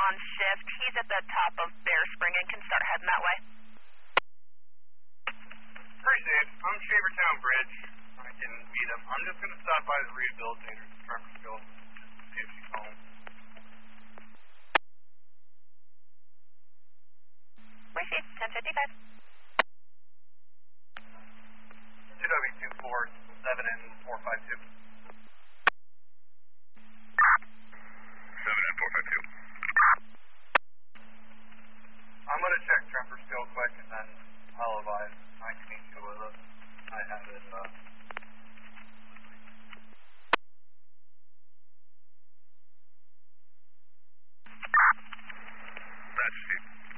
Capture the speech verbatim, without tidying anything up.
on shift. He's at the top of Bear Spring and can start heading that way. Appreciate it. I'm Shavertown Bridge. I can meet him. I'm just going to stop by the rehabilitator's truck still, just to see if she's home. Receive, ten fifty-five. two W two four seven and four five two.